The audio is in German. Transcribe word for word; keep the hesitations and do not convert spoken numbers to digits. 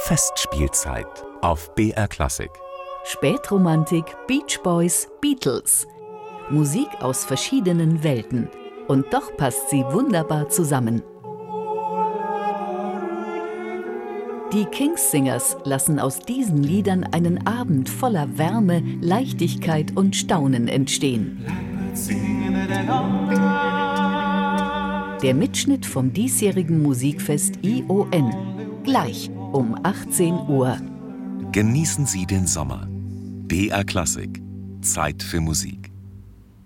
Festspielzeit auf B R Klassik. Spätromantik, Beach Boys, Beatles. Musik aus verschiedenen Welten. Und doch passt sie wunderbar zusammen. Die King's-Singers lassen aus diesen Liedern einen Abend voller Wärme, Leichtigkeit und Staunen entstehen. Der Mitschnitt vom diesjährigen Musikfest I O N. Gleich um achtzehn Uhr. Genießen Sie den Sommer. B R Klassik. Zeit für Musik.